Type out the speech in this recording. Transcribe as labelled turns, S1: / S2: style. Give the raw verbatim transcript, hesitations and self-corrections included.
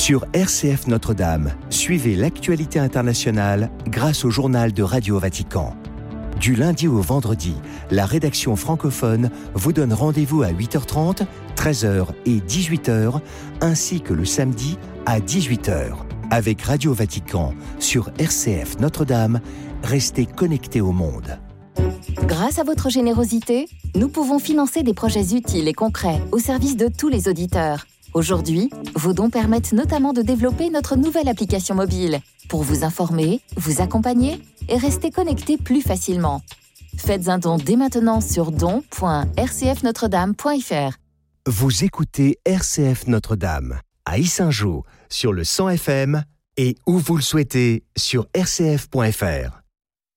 S1: Sur R C F Notre-Dame, suivez l'actualité internationale grâce au journal de Radio Vatican. Du lundi au vendredi, la rédaction francophone vous donne rendez-vous à huit heures trente, treize heures et dix-huit heures, ainsi que le samedi à dix-huit heures. Avec Radio Vatican sur R C F Notre-Dame, restez connectés au monde.
S2: Grâce à votre générosité, nous pouvons financer des projets utiles et concrets au service de tous les auditeurs. Aujourd'hui, vos dons permettent notamment de développer notre nouvelle application mobile pour vous informer, vous accompagner et rester connecté plus facilement. Faites un don dès maintenant sur don point r c f notre dame point f r.
S1: Vous écoutez R C F Notre-Dame à Yssingeaux sur le cent F M et où vous le souhaitez sur r c f point f r.